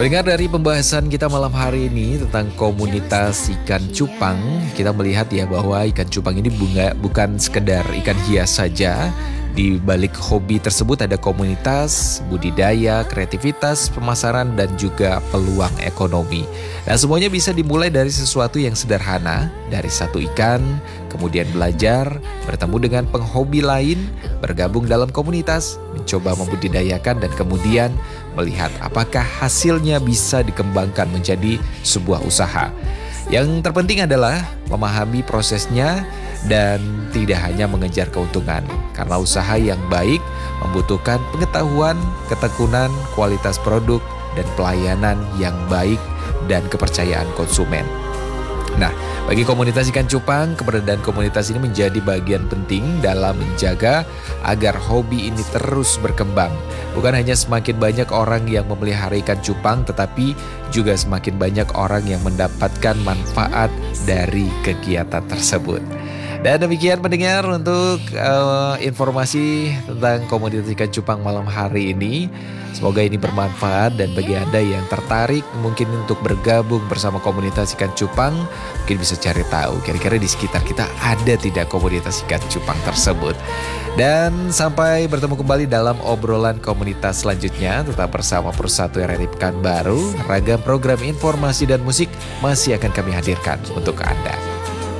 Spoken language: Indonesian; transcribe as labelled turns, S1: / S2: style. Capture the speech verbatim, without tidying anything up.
S1: Pendengar, dari pembahasan kita malam hari ini tentang komunitas ikan cupang, kita melihat ya bahwa ikan cupang ini bunga, bukan sekedar ikan hias saja. Di balik hobi tersebut ada komunitas, budidaya, kreativitas, pemasaran, dan juga peluang ekonomi. Nah, semuanya bisa dimulai dari sesuatu yang sederhana, dari satu ikan, kemudian belajar, bertemu dengan penghobi lain, bergabung dalam komunitas, mencoba membudidayakan, dan kemudian melihat apakah hasilnya bisa dikembangkan menjadi sebuah usaha. Yang terpenting adalah memahami prosesnya dan tidak hanya mengejar keuntungan. Karena usaha yang baik membutuhkan pengetahuan, ketekunan, kualitas produk, dan pelayanan yang baik dan kepercayaan konsumen. Nah, bagi komunitas ikan cupang, keberadaan komunitas ini menjadi bagian penting dalam menjaga agar hobi ini terus berkembang. Bukan hanya semakin banyak orang yang memelihara ikan cupang, tetapi juga semakin banyak orang yang mendapatkan manfaat dari kegiatan tersebut. Dan demikian pendengar untuk uh, informasi tentang komunitas ikan cupang malam hari ini. Semoga ini bermanfaat, dan bagi Anda yang tertarik mungkin untuk bergabung bersama komunitas ikan cupang, mungkin bisa cari tahu kira-kira di sekitar kita ada tidak komunitas ikan cupang tersebut. Dan sampai bertemu kembali dalam obrolan komunitas selanjutnya, tetap bersama Persatu R R I Pekanbaru. Ragam program informasi dan musik masih akan kami hadirkan untuk Anda.